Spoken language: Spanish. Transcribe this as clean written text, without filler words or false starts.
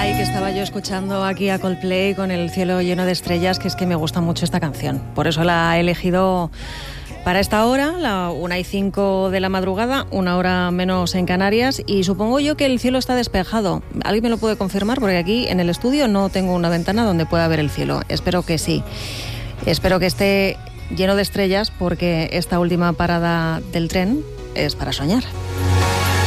Ay, que estaba yo escuchando aquí a Coldplay con El cielo lleno de estrellas, que es que me gusta mucho esta canción. Por eso la he elegido para esta hora, la 1:05 de la madrugada, 1 hora menos en Canarias, y supongo yo que el cielo está despejado. ¿Alguien me lo puede confirmar? Porque aquí en el estudio no tengo una ventana donde pueda ver el cielo. Espero que sí. Espero que esté lleno de estrellas, porque esta última parada del tren es para soñar.